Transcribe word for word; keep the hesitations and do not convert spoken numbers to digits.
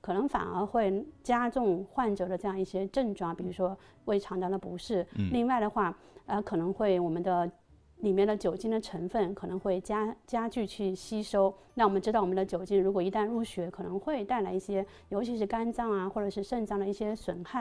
可能反而会加重患者的这样一些症状，比如说胃肠道的不适。嗯、另外的话，呃，可能会我们的里面的酒精的成分可能会加加剧去吸收。那我们知道，我们的酒精如果一旦入血，可能会带来一些，尤其是肝脏啊或者是肾脏的一些损害。